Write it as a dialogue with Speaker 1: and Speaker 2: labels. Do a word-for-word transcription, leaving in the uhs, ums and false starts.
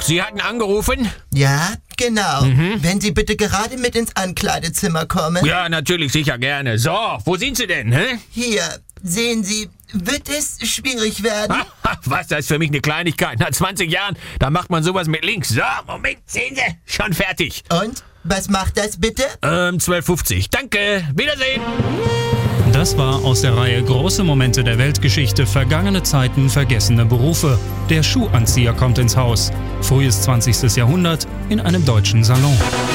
Speaker 1: Sie hatten angerufen?
Speaker 2: Ja, genau.
Speaker 1: Mhm.
Speaker 2: Wenn Sie bitte gerade mit ins Ankleidezimmer kommen.
Speaker 1: Ja, natürlich, sicher gerne. So, wo sind Sie denn, hä?
Speaker 2: Hier, sehen Sie, wird es schwierig werden?
Speaker 1: Was, das ist für mich eine Kleinigkeit. Nach zwanzig Jahren, da macht man sowas mit links. So, Moment, sehen Sie, schon fertig.
Speaker 2: Und, was macht das bitte?
Speaker 1: Ähm, zwölf fünfzig. Danke, Wiedersehen.
Speaker 3: Das war aus der Reihe Große Momente der Weltgeschichte, vergangene Zeiten, vergessene Berufe. Der Schuhanzieher kommt ins Haus. Frühes zwanzigstes Jahrhundert in einem deutschen Salon.